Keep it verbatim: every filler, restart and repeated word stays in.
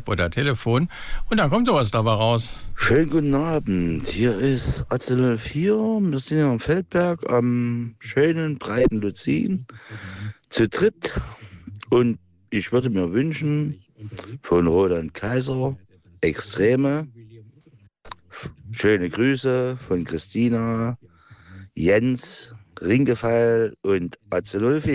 WhatsApp oder Telefon und dann kommt sowas dabei raus. Schönen guten Abend, hier ist Atze null vier, wir sind hier am Feldberg am schönen, breiten Luzin zu dritt und ich würde mir wünschen von Roland Kaiser Extreme, schöne Grüße von Christina, Jens, Ringefeil und Atze null vier.